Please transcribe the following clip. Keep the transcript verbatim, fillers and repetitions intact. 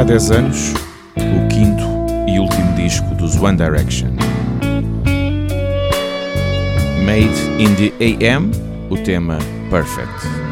há dez anos, o quinto e último disco dos One Direction. Made in the A M, o tema Perfect.